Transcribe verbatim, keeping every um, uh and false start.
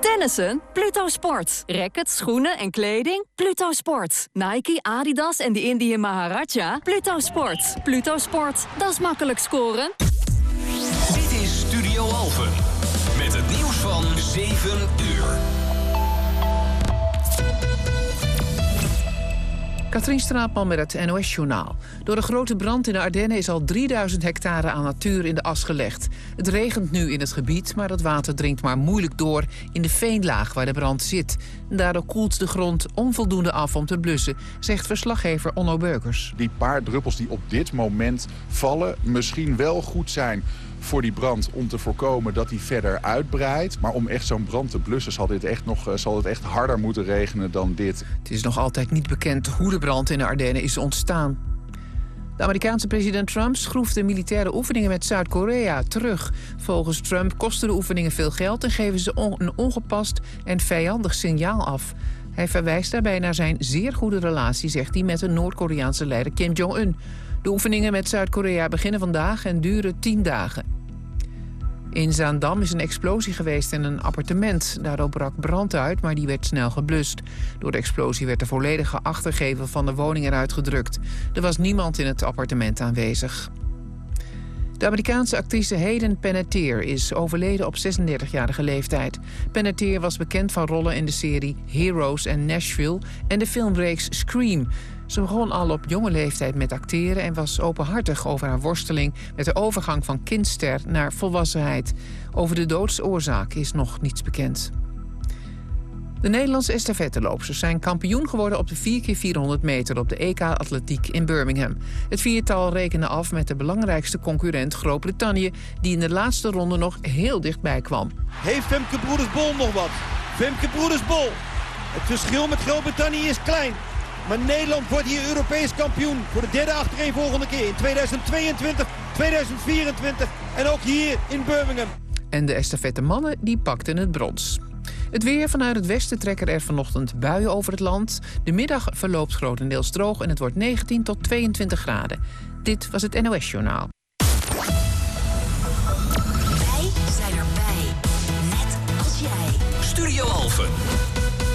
Tennissen? Pluto Sport. Rackets, schoenen en kleding? Pluto Sport. Nike, Adidas en de Indian Maharaja? Pluto Sport. Pluto Sport. Dat is makkelijk scoren. Dit is Studio Alphen. Met het nieuws van zeven uur. Katrien Straatman met het N O S-journaal. Door een grote brand in de Ardennen is al drieduizend hectare aan natuur in de as gelegd. Het regent nu in het gebied, maar het water dringt maar moeilijk door in de veenlaag waar de brand zit. Daardoor koelt de grond onvoldoende af om te blussen, zegt verslaggever Onno Beukers. Die paar druppels die op dit moment vallen misschien wel goed zijn voor die brand om te voorkomen dat die verder uitbreidt. Maar om echt zo'n brand te blussen zal, dit echt nog, zal het echt harder moeten regenen dan dit. Het is nog altijd niet bekend hoe de brand in de Ardennen is ontstaan. De Amerikaanse president Trump schroeft de militaire oefeningen met Zuid-Korea terug. Volgens Trump kosten de oefeningen veel geld en geven ze on- een ongepast en vijandig signaal af. Hij verwijst daarbij naar zijn zeer goede relatie, zegt hij, met de Noord-Koreaanse leider Kim Jong-un. De oefeningen met Zuid-Korea beginnen vandaag en duren tien dagen. In Zaandam is een explosie geweest in een appartement. Daardoor brak brand uit, maar die werd snel geblust. Door de explosie werd de volledige achtergevel van de woning eruit gedrukt. Er was niemand in het appartement aanwezig. De Amerikaanse actrice Hayden Panettiere is overleden op zesendertigjarige leeftijd. Panettiere was bekend van rollen in de serie Heroes en Nashville en de filmreeks Scream. Ze begon al op jonge leeftijd met acteren en was openhartig over haar worsteling met de overgang van kindster naar volwassenheid. Over de doodsoorzaak is nog niets bekend. De Nederlandse estafetteloopsters zijn kampioen geworden op de vier keer vierhonderd meter op de E K Atletiek in Birmingham. Het viertal rekende af met de belangrijkste concurrent Groot-Brittannië, die in de laatste ronde nog heel dichtbij kwam. Heeft Femke Broeders-Bol nog wat? Femke Broeders-Bol. Het verschil met Groot-Brittannië is klein. Maar Nederland wordt hier Europees kampioen voor de derde achtereenvolgende keer in tweeduizend tweeëntwintig, tweeduizend vierentwintig en ook hier in Birmingham. En de estafettemannen die pakten het brons. Het weer: vanuit het westen trekken er vanochtend buien over het land. De middag verloopt grotendeels droog en het wordt negentien tot tweeëntwintig graden. Dit was het N O S-journaal. Wij zijn erbij. Net als jij. Studio Alphen.